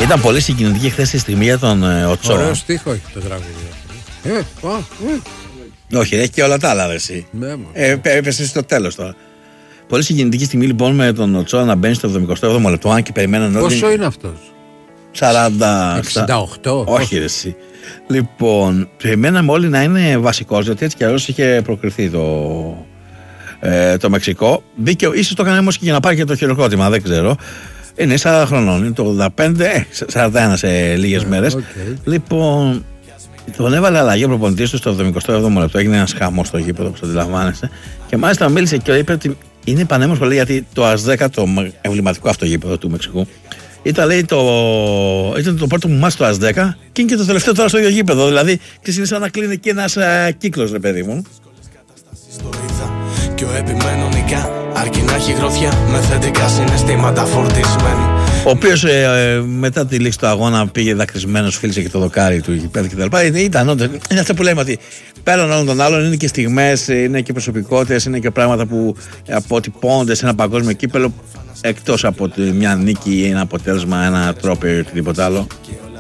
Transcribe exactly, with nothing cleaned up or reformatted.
Ήταν πολύ συγκινητική χθες τη στιγμή για τον ε, Οτσό. Ωραίο στίχο έχει το τραγούδι. Ε, α, ε. Όχι, έχει και όλα τα άλλα, εσύ. Ναι, ε, έπεσε στο τέλος τώρα. Πολύ συγκινητική στιγμή λοιπόν με τον Οτσό να μπαίνει στο εβδομηκοστό έβδομο λεπτό. Αν και περιμέναν όλοι. Πόσο είναι αυτός? σαράντα. εξήντα οκτώ. Όχι, ρε, εσύ. Λοιπόν, περιμέναμε όλοι να είναι βασικός, γιατί έτσι κι αλλιώς είχε προκριθεί το, ε, το Μεξικό. Μπήκε, ίσως το έκανε όμως και για να πάρει και το χειροκρότημα, δεν ξέρω. Είναι σαράντα χρονών, είναι το ογδόντα πέντε, ε, σαράντα ένα σε λίγες μέρες. Okay. Λοιπόν, τον έβαλε αλλαγή ο προπονητής του στο εβδομηκοστό έβδομο λεπτό. Έγινε ένας χαμός στο γήπεδο, όπως αντιλαμβάνεστε. Και μάλιστα μίλησε και είπε ότι είναι πανέμορφο, λέει, γιατί το ΑΣ δέκα, το εμβληματικό αυτό γήπεδο του Μεξικού, ήταν, λέει, το... ήταν το πρώτο μου μάτς στο ΑΣ δέκα και είναι και το τελευταίο τώρα στο ίδιο γήπεδο. Δηλαδή, είναι σαν να κλείνει και ένας ε, κύκλος, ρε παιδί μου. Και ο επιμένονικά αρκεί να έχει γροθιά με θετικά συναισθήματα φορτισμένη. Ο οποίος ε, ε, μετά τη λήξη του αγώνα πήγε δακρυσμένος, φίλησε και το δοκάρι του γηπέδου κτλ. Ήταν όντως, είναι αυτό που λέμε, ότι πέραν όλων των άλλων είναι και στιγμές, είναι και προσωπικότητες, είναι και πράγματα που αποτυπώνονται σε ένα παγκόσμιο κύπελο, εκτός από τη, μια νίκη ή ένα αποτέλεσμα, ένα τρόπο ή οτιδήποτε άλλο.